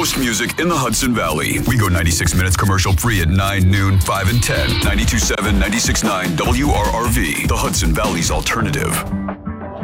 most music in the Hudson Valley. We go 96 minutes commercial free at 9, noon, 5, and 10. 92.7, 96.9 WRRV, the Hudson Valley's alternative.